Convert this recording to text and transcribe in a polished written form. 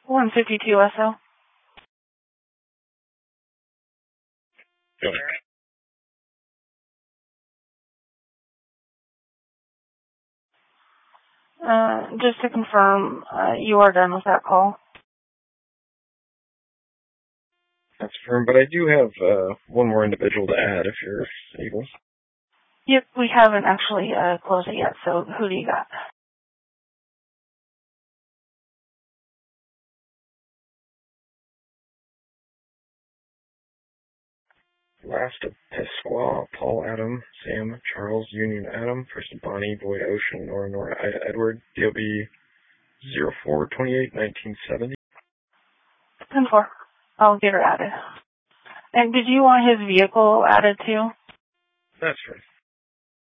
152 SO. Go ahead. Just to confirm, you are done with that call? That's firm, but I do have one more individual to add if you're able. Yep, we haven't actually closed it yet, so who do you got? Last of Pasqua, Paul Adam, Sam, Charles, Union Adam, first Bonnie, Boyd Ocean, Nora Ida Edward, DOB 0428-1970. 10-4. I'll get her added. And did you want his vehicle added too? That's right.